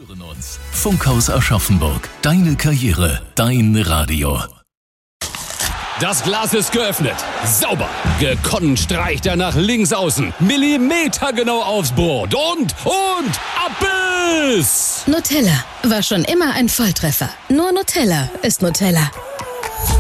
hören uns. Funkhaus Aschaffenburg. Deine Karriere, dein Radio. Das Glas ist geöffnet. Sauber. Gekonnt streicht er nach links außen. Millimetergenau aufs Board. Und Abbiss! Nutella war schon immer ein Volltreffer. Nur Nutella ist Nutella.